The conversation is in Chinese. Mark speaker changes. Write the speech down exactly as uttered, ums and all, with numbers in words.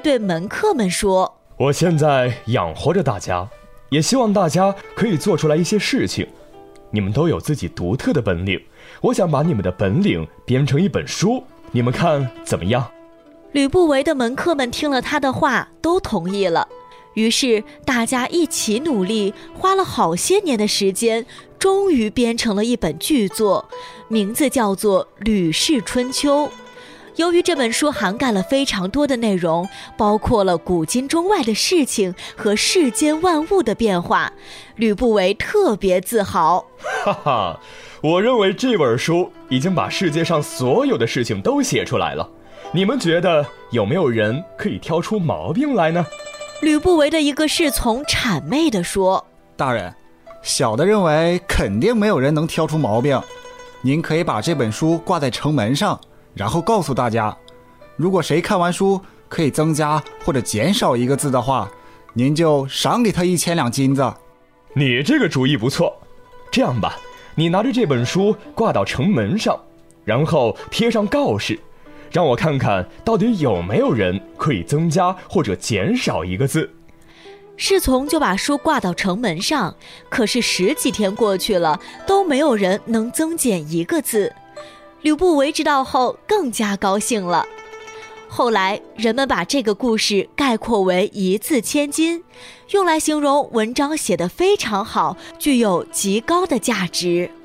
Speaker 1: 对门客们说：
Speaker 2: 我现在养活着大家，也希望大家可以做出来一些事情。你们都有自己独特的本领，我想把你们的本领编成一本书，你们看怎么样？
Speaker 1: 吕不韦的门客们听了他的话，都同意了。于是大家一起努力，花了好些年的时间，终于编成了一本巨作，名字叫做《吕氏春秋》。由于这本书涵盖了非常多的内容，包括了古今中外的事情和世间万物的变化，吕不韦特别自豪。
Speaker 2: 哈哈，我认为这本书已经把世界上所有的事情都写出来了。你们觉得有没有人可以挑出毛病来呢？
Speaker 1: 吕不韦的一个侍从谄媚地说：
Speaker 3: 大人，小的认为肯定没有人能挑出毛病。您可以把这本书挂在城门上，然后告诉大家，如果谁看完书可以增加或者减少一个字的话，您就赏给他一千两金子。
Speaker 2: 你这个主意不错。这样吧，你拿着这本书挂到城门上，然后贴上告示，让我看看到底有没有人可以增加或者减少一个字。
Speaker 1: 侍从就把书挂到城门上，可是十几天过去了，都没有人能增减一个字。吕不韦知道后更加高兴了。后来人们把这个故事概括为一字千金，用来形容文章写得非常好，具有极高的价值。